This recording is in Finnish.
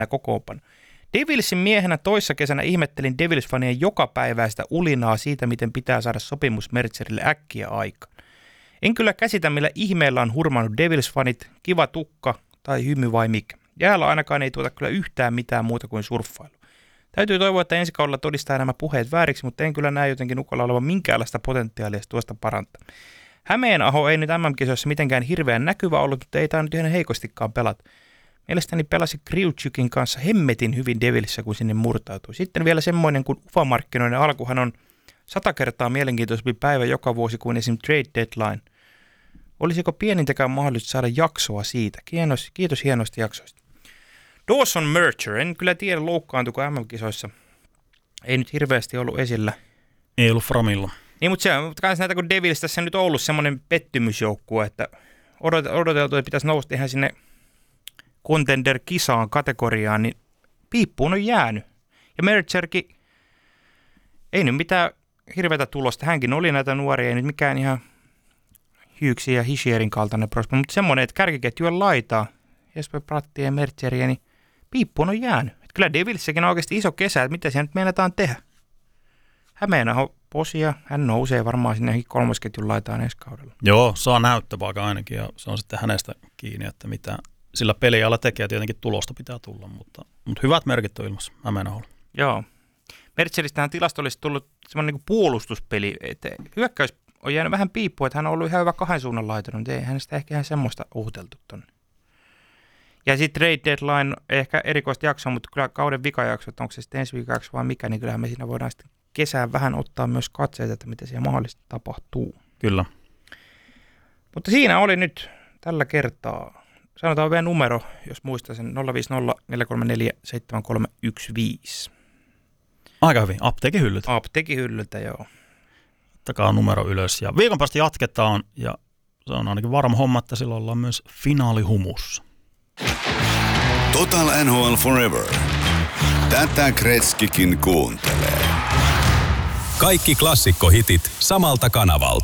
kokoonpano. Devilsin miehenä toissa kesänä ihmettelin Devils-fanien jokapäiväistä ulinaa siitä, miten pitää saada sopimus Mercerille äkkiä aikaan. En kyllä käsitä, millä ihmeellä on hurmannut Devils-fanit, kiva tukka tai hymy vai mikä. Jäällä ainakaan ei tuota kyllä yhtään mitään muuta kuin surffailu. Täytyy toivoa, että ensi kaudella todistaa nämä puheet vääriksi, mutta en kyllä näe jotenkin Ukkola olevan minkäänlaista potentiaalia tuosta parantaa. Hämeenaho ei nyt MM-kisoissa mitenkään hirveän näkyvä ollut, mutta ei tainnut ihan heikostikaan pelata. Mielestäni pelasi Kriutsykin kanssa hemmetin hyvin Devilissä, kun sinne murtautui. Sitten vielä semmoinen kuin UFA-markkinoiden alkuhan on 100 kertaa mielenkiintoisempi päivä joka vuosi kuin esim. Trade Deadline. Olisiko pienintäkään mahdollista saada jaksoa siitä? Kiitos hienoista jaksoista. Dawson Mercer, en kyllä tiedä loukkaantuiko MM-kisoissa. Ei nyt hirveästi ollut esillä. Ei ollut Framilla. Niin, mutta se on näitä, kun Devils tässä nyt on ollut semmoinen pettymysjoukkue, että odoteltu, että pitäisi nousta ihan sinne contender-kisaan kategoriaan, niin piippuun on jäänyt. Ja Mercerkin ei nyt mitään hirveätä tulosta. Hänkin oli näitä nuoria, ei nyt mikään ihan Hughesin ja Hishierin kaltainen prospect, mutta semmoinen, että kärkiketjujen laitaa, Jesper Brattia ja Merceria, niin piippuun on jäänyt. Että kyllä Devilssäkin on oikeasti iso kesä, että mitä siellä nyt meinataan tehdä. Hämeenaho posia, hän nousee varmaan sinne kolmosketjun laitaan ensi kaudella. Joo, saa näyttöpaikka ainakin ja se on sitten hänestä kiinni, että mitä sillä peliala tekee. Tietenkin tulosta pitää tulla, mutta hyvät merkit on ilmassa Hämeenaholla. Joo. Merceristähän tilastollisesti tullut semmoinen niin puolustuspeli, että hyökkäys on jäänyt vähän piippuun, että hän on ollut ihan hyvä kahden suunnan laitunut, mutta ei hänestä ehkä ihan semmoista uhuteltu tonne. Ja sitten Trade Deadline, ehkä erikoista jaksoa, mutta kyllä kauden vikajakso, että onko se sitten ensi viikaksi vai mikä, niin kyllähän me siinä voidaan sitten kesään vähän ottaa myös katseita, että mitä siellä mahdollisesti tapahtuu. Kyllä. Mutta siinä oli nyt tällä kertaa. Sanotaan vielä numero, jos muistaa sen 050 434 7315. Aika hyvin. Apteekin hyllyltä. Apteekin hyllyltä, joo. Ottakaa numero ylös. Ja viikon päästä jatketaan ja se on ainakin varma homma, että silloin ollaan myös finaalihumussa. Total NHL Forever. Tätä Gretzkykin kuuntelee. Kaikki klassikkohitit samalta kanavalta.